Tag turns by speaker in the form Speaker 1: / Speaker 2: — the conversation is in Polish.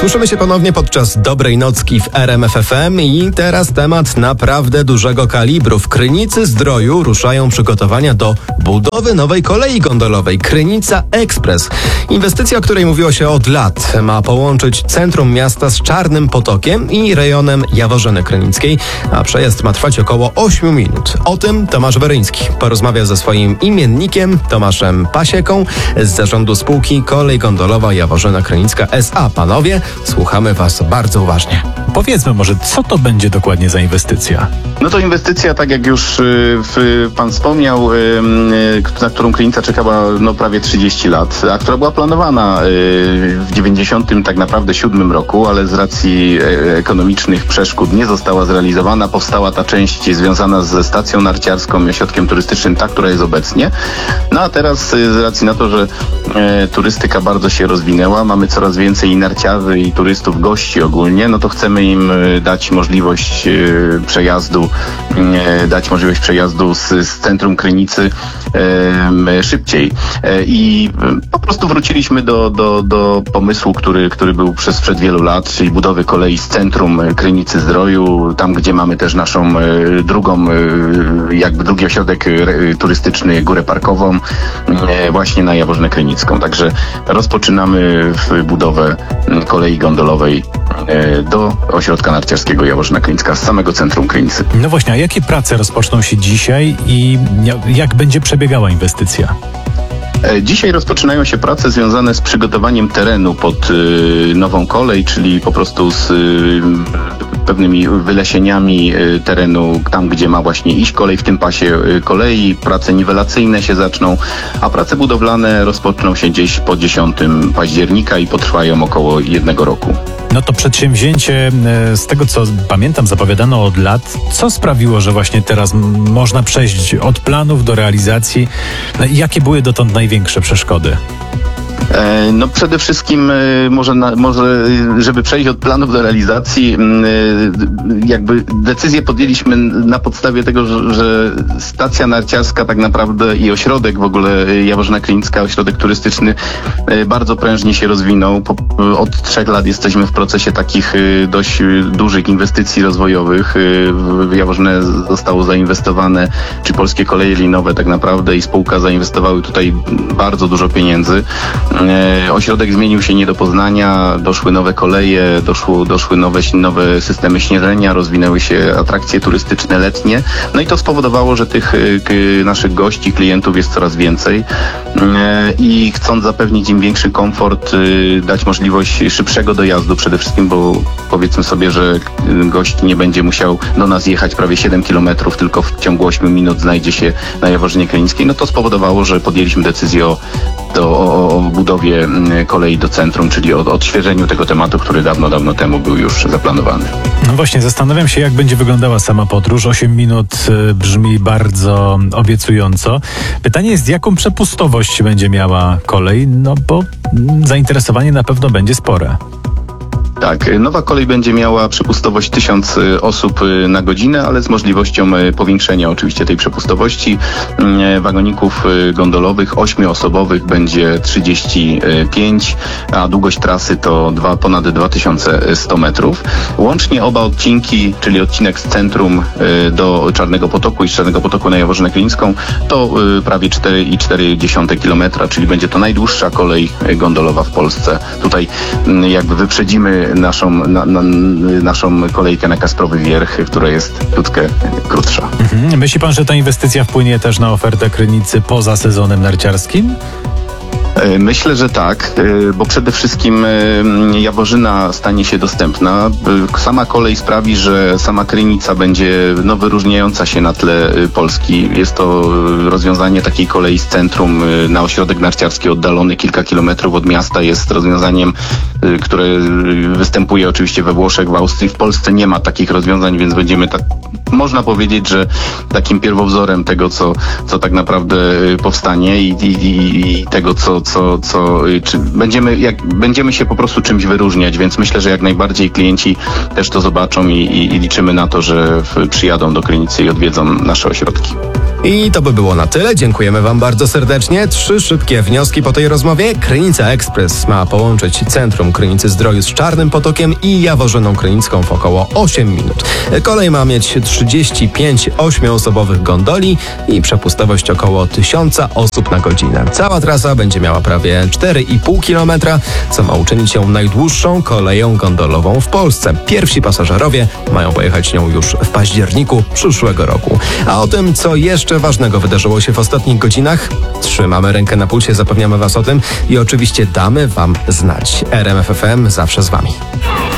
Speaker 1: Słyszymy się ponownie podczas dobrej nocki w RMF FM i teraz temat naprawdę dużego kalibru. W Krynicy-Zdroju ruszają przygotowania do budowy nowej kolei gondolowej Krynica Ekspres. Inwestycja, o której mówiło się od lat, ma połączyć centrum miasta z Czarnym Potokiem i rejonem Jaworzyny Krynickiej, a przejazd ma trwać około 8 minut. O tym Tomasz Weryński porozmawia ze swoim imiennikiem Tomaszem Pasieką z zarządu spółki Kolej Gondolowa Jaworzyna Krynicka S.A. Panowie, słuchamy Was bardzo uważnie.
Speaker 2: Powiedzmy może, co to będzie dokładnie za inwestycja?
Speaker 3: No to inwestycja, tak jak już pan wspomniał, na którą Krynica czekała prawie 30 lat, a która była planowana w 90 tak naprawdę 7 roku, ale z racji ekonomicznych przeszkód nie została zrealizowana. Powstała ta część związana ze stacją narciarską i ośrodkiem turystycznym, ta, która jest obecnie. No a teraz z racji na to, że turystyka bardzo się rozwinęła, mamy coraz więcej i narciarzy, i turystów, gości ogólnie, no to chcemy im dać możliwość przejazdu z centrum Krynicy szybciej. I po prostu wróciliśmy do pomysłu, który był przed wielu lat, czyli budowy kolei z centrum Krynicy-Zdroju, tam gdzie mamy też naszą drugi ośrodek turystyczny, Górę Parkową, właśnie na Jaworzynę Krynicką. Także rozpoczynamy budowę kolei gondolowej do ośrodka narciarskiego Jaworzyna Krynicka z samego centrum Krynicy.
Speaker 2: No właśnie, a jakie prace rozpoczną się dzisiaj i jak będzie przebiegała inwestycja?
Speaker 3: Dzisiaj rozpoczynają się prace związane z przygotowaniem terenu pod nową kolej, czyli po prostu z pewnymi wylesieniami terenu, tam gdzie ma właśnie iść kolej, w tym pasie kolei. Prace niwelacyjne się zaczną, a prace budowlane rozpoczną się gdzieś po 10 października i potrwają około 1 roku.
Speaker 2: No to przedsięwzięcie, z tego co pamiętam, zapowiadano od lat. Co sprawiło, że właśnie teraz można przejść od planów do realizacji? No i jakie były dotąd największe przeszkody?
Speaker 3: No przede wszystkim może żeby przejść od planów do realizacji, jakby decyzję podjęliśmy na podstawie tego, że stacja narciarska tak naprawdę i ośrodek w ogóle Jaworzyna Krynicka, ośrodek turystyczny bardzo prężnie się rozwinął. Od 3 lat jesteśmy w procesie takich dość dużych inwestycji rozwojowych. W Jaworzynę zostało zainwestowane, czy Polskie Koleje Linowe tak naprawdę i spółka zainwestowały tutaj bardzo dużo pieniędzy. Ośrodek zmienił się nie do poznania, doszły nowe koleje, doszły nowe systemy śniadania, rozwinęły się atrakcje turystyczne letnie. No i to spowodowało, że tych naszych gości, klientów jest coraz więcej i chcąc zapewnić im większy komfort, dać możliwość szybszego dojazdu przede wszystkim, bo powiedzmy sobie, że gość nie będzie musiał do nas jechać prawie 7 kilometrów, tylko w ciągu 8 minut znajdzie się na Jaworzynie Krynickiej. No to spowodowało, że podjęliśmy decyzję o budowie kolei do centrum, czyli o odświeżeniu tego tematu, który dawno temu był już zaplanowany.
Speaker 2: No właśnie, zastanawiam się, jak będzie wyglądała sama podróż. 8 minut brzmi bardzo obiecująco. Pytanie jest, jaką przepustowość będzie miała kolej, no bo zainteresowanie na pewno będzie spore.
Speaker 3: Tak, nowa kolej będzie miała przepustowość 1000 osób na godzinę, ale z możliwością powiększenia oczywiście tej przepustowości. Wagoników gondolowych 8-osobowych będzie 35, a długość trasy to ponad 2100 metrów. Łącznie oba odcinki, czyli odcinek z centrum do Czarnego Potoku i z Czarnego Potoku na Jaworzynę Krynicką, to prawie 4,4 km, czyli będzie to najdłuższa kolej gondolowa w Polsce. Tutaj jakby wyprzedzimy naszą kolejkę na Kasprowy Wierch, która jest troszkę krótsza.
Speaker 2: Myśli pan, że ta inwestycja wpłynie też na ofertę Krynicy poza sezonem narciarskim?
Speaker 3: Myślę, że tak, bo przede wszystkim Jaworzyna stanie się dostępna. Sama kolej sprawi, że sama Krynica będzie wyróżniająca się na tle Polski. Jest to rozwiązanie takiej kolei z centrum na ośrodek narciarski oddalony kilka kilometrów od miasta. Jest rozwiązaniem, które występuje oczywiście we Włoszech, w Austrii. W Polsce nie ma takich rozwiązań, więc będziemy można powiedzieć, że takim pierwowzorem tego, co tak naprawdę powstanie i tego, będziemy się po prostu czymś wyróżniać, więc myślę, że jak najbardziej klienci też to zobaczą i liczymy na to, że przyjadą do Krynicy i odwiedzą nasze ośrodki.
Speaker 1: I to by było na tyle. Dziękujemy Wam bardzo serdecznie. 3 szybkie wnioski po tej rozmowie. Krynica Ekspres ma połączyć centrum Krynicy-Zdroju z Czarnym Potokiem i Jaworzyną Krynicką w około 8 minut. Kolej ma mieć 35 8-osobowych gondoli i przepustowość około 1000 osób na godzinę. Cała trasa będzie miała prawie 4,5 km, co ma uczynić ją najdłuższą koleją gondolową w Polsce. Pierwsi pasażerowie mają pojechać nią już w październiku przyszłego roku. A o tym, co jeszcze ważnego wydarzyło się w ostatnich godzinach, trzymamy rękę na pulsie, zapewniamy Was o tym i oczywiście damy Wam znać. RMF FM zawsze z Wami.